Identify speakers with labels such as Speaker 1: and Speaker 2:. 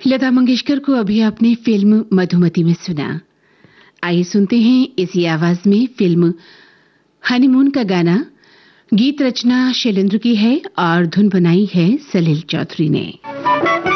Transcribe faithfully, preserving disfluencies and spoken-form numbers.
Speaker 1: लता मंगेशकर को अभी आपने फिल्म मधुमती में सुना। आइए सुनते हैं इसी आवाज में फिल्म हनीमून का गाना। गीत रचना शैलेंद्र की है और धुन बनाई है सलील चौधरी ने।